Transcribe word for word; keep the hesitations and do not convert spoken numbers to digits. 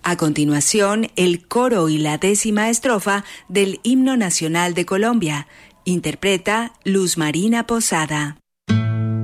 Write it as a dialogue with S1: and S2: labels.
S1: A continuación, el coro y la décima estrofa del Himno Nacional de Colombia. Interpreta Luz Marina Posada.